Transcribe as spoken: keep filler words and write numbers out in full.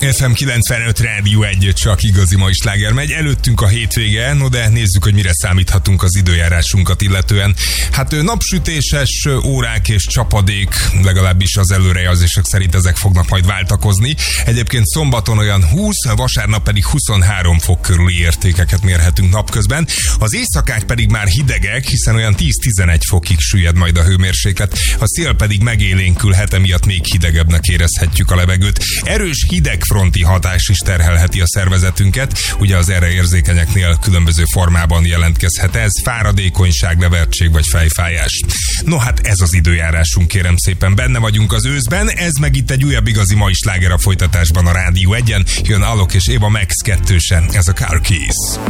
ef em kilencvenöt Rádió egy, csak igazi mai sláger megy. Előttünk a hétvége, no de nézzük, hogy mire számíthatunk az időjárásunkat illetően. Hát napsütéses órák és csapadék, legalábbis az előrejelzések szerint ezek fognak majd váltakozni. Egyébként szombaton olyan húsz, vasárnap pedig huszonhárom fok körüli értékeket mérhetünk napközben. Az éjszakák pedig már hidegek, hiszen olyan tíz-tizenegy fokig süllyed majd a hőmérséklet. A szél pedig megélénkülhet, emiatt még hidegebbnek érezhetjük a levegőt. Erős hidegfronti hatás is terhelheti a szervezetünket, ugye az erre érzékenyeknél különböző formában jelentkezhet ez, fáradékonyság, levertség vagy fejfájás. No hát ez az időjárásunk, kérem szépen, benne vagyunk az őszben, ez meg itt egy újabb igazi mai sláger a folytatásban a Rádió egyen, jön Alok és Eva Max kettősen, ez a Car Keys.